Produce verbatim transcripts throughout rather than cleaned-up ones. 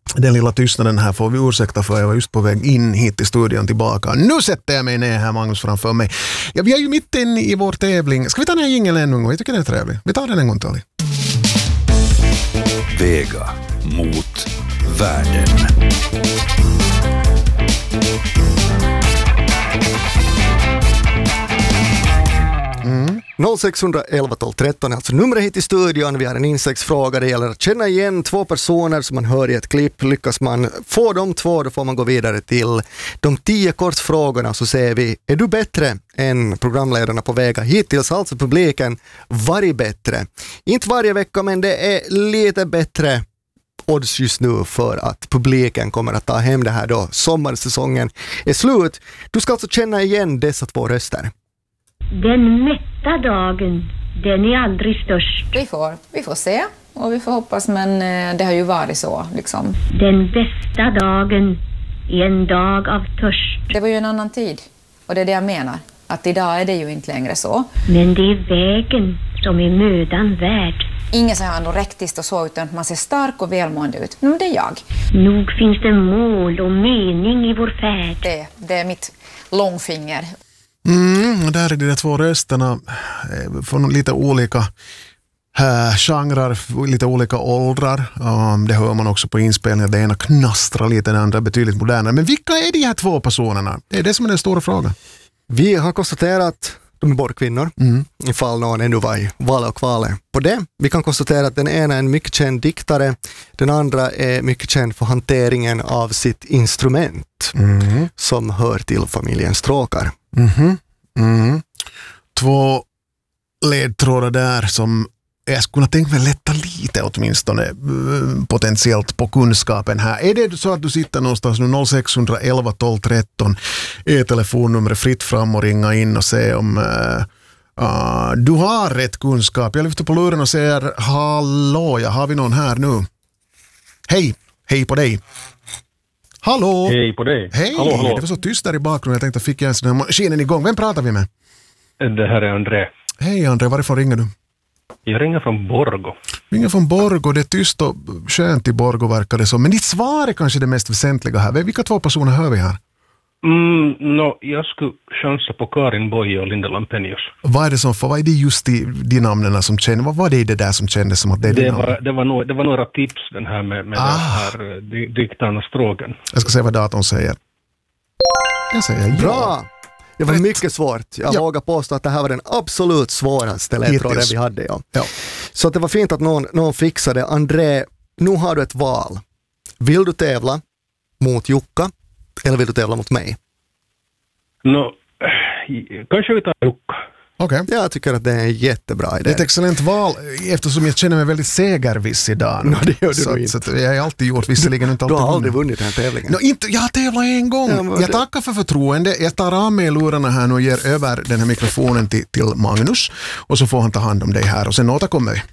Den lilla tystnaden här får vi ursäkta för. Jag var just på väg in hit i studion tillbaka. Nu sätter jag mig ner här, Magnus, framför mig. Ja, vi är ju mitt inne i vår tävling. Ska vi ta den här jingeln en gång? Jag tycker det är trevligt. Vi tar den en gång till. Vega mot världen. Mm. noll sex ett ett tolv tretton är alltså numret hit i studion. Vi har en insektsfråga. Det gäller att känna igen två personer som man hör i ett klipp. Lyckas man få de två, då får man gå vidare till de tio kortfrågorna. Så säger vi, är du bättre än programledarna på Vega? Hittills alltså publiken varit bättre. Inte varje vecka, men det är lite bättre odds just nu för att publiken kommer att ta hem det här då sommarsäsongen är slut. Du ska alltså känna igen dessa två röster. Den mätta dagen, den är aldrig störst. Vi får, vi får se och vi får hoppas, men det har ju varit så liksom. Den bästa dagen är en dag av törst. Det var ju en annan tid och det är det jag menar. Att idag är det ju inte längre så. Men det är vägen som är mödan värd. Ingen som har anorektiskt och så, utan man ser stark och välmående ut. Men det är jag. Nog finns det mål och mening i vår färd. Det, det är mitt långfinger. Mm, och där är de där två rösterna från lite olika äh, genrer, lite olika åldrar. Um, det hör man också på inspelningen. Det ena knastrar lite, det andra betydligt modernare. Men vilka är de här två personerna? Det är det som är den stora frågan. Vi har konstaterat de är båda kvinnor, mm. ifall någon ännu var i val och kvalet på det. Vi kan konstatera att den ena är en mycket känd diktare, den andra är mycket känd för hanteringen av sitt instrument mm. som hör till familjen Stråkar. Mm-hmm. Mm. Två ledtrådar där som jag skulle tänka mig lätta lite åtminstone potentiellt på kunskapen här. Är det så att du sitter någonstans nu noll sex ett ett tolv tretton är telefonnumret fritt fram och ringa in och se om uh, uh, du har rätt kunskap. Jag lyfter på luren och säger hallå, jag har vi någon här nu? Hej, hej på dig. Hallå. Hej på dig. Hej, hallå, hallå. Det var så tyst där i bakgrunden. Jag tänkte att fick jag ens den här maskinen igång. Vem pratar vi med? Det här är André. Hej André, varifrån ringer du? Jag ringer från Borgo. Ringer från Borgo, det är tyst och skönt i Borgo verkar det så. Men ditt svar är kanske det mest väsentliga här. Vilka två personer hör vi här? Mm, no, jag skulle chansa på Karin Boye och Linda Lampenius. Vad är det som, för vad är det just i de namnen som känner? Vad var det i det där som kändes som att det är det var, det var, no, det var några tips den här med, med ah. den här diktarna Strågen. Jag ska se vad datorn säger. Jag säger ja. Bra! Det var mycket svårt. Jag ja. vågar påstå att det här var den absolut svåraste ledtråden vi hade. Ja. Ja. Så att det var fint att någon, någon fixade. André, nu har du ett val. Vill du tävla mot Jukka eller vill du tävla mot mig? No, kanske vi tar Jukka. Okay. Jag tycker att det är en jättebra idé. Det är ett excellent val eftersom jag känner mig väldigt segerviss idag. No, det gör du så, nog inte. Så att jag har alltid gjort, visserligen inte alltid Du har aldrig vunnit den här tävlingen. No, inte, jag har tävlat en gång. Ja, jag tackar för förtroende. Jag tar av mig lurarna här nu och ger över den här mikrofonen till, till Magnus. Och så får han ta hand om dig här och sen återkommer vi.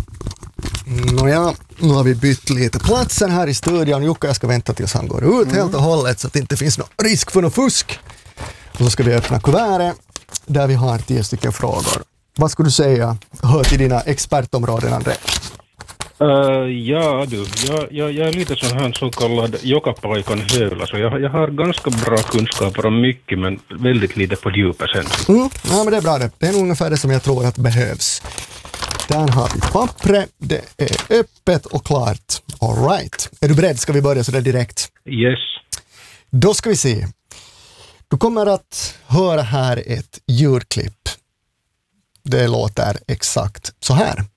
Nåja, nu har vi bytt lite platsen här i studion. Jukka, jag ska vänta tills han går ut mm. helt och hållet så att det inte finns någon risk för någon fusk. Och så ska vi öppna kuvertet där vi har tio stycken frågor. Vad skulle du säga hör till dina expertområden, André? Uh, ja du, jag, jag, jag är lite sån här så kallad jokapaikan höla, så jag, jag har ganska bra kunskaper om mycket men väldigt lite på djupet sen. Mm, ja men det är bra det. Det är ungefär det som jag tror att behövs. Där har vi pappret, det är öppet och klart. All right. Är du beredd? Ska vi börja så där direkt? Yes. Då ska vi se. Du kommer att höra här ett ljudklipp. Det låter exakt så här.